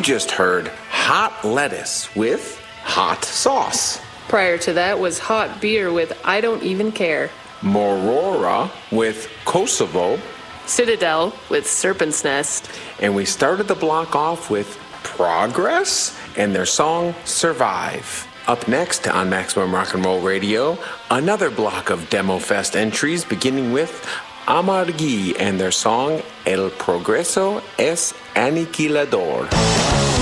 just heard Hot Lettuce with Hot Sauce. Prior to that was Hot Beer with I Don't Even Care. Morora with Kosovo. Citadel with Serpent's Nest. And we started the block off with Progress and their song Survive. Up next on Maximum Rock and Roll Radio, another block of Demo Fest entries beginning with Amargui and their song El Progreso es Aniquilador.